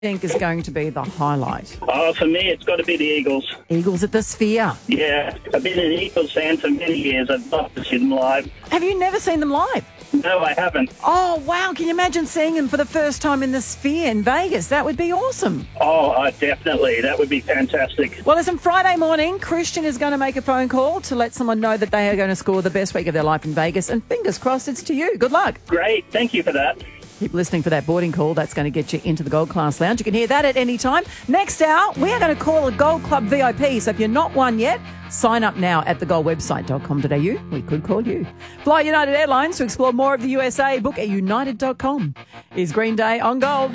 think is going to be the highlight? Oh, for me, it's got to be the Eagles. Eagles at the Sphere. Yeah, I've been an Eagles fan for many years. I'd love to see them live. Have you never seen them live? No, I haven't. Oh, wow. Can you imagine seeing them for the first time in the Sphere in Vegas? That would be awesome. Oh, definitely. That would be fantastic. Well, listen, Friday morning, Christian is going to make a phone call to let someone know that they are going to score the best week of their life in Vegas. And fingers crossed it's to you. Good luck. Great. Thank you for that. Keep listening for that boarding call. That's going to get you into the Gold Class Lounge. You can hear that at any time. Next hour, we are going to call a Gold Club VIP. So if you're not one yet, sign up now at thegoldwebsite.com.au. We could call you. Fly United Airlines to explore more of the USA. Book at united.com. Is Green Day on Gold.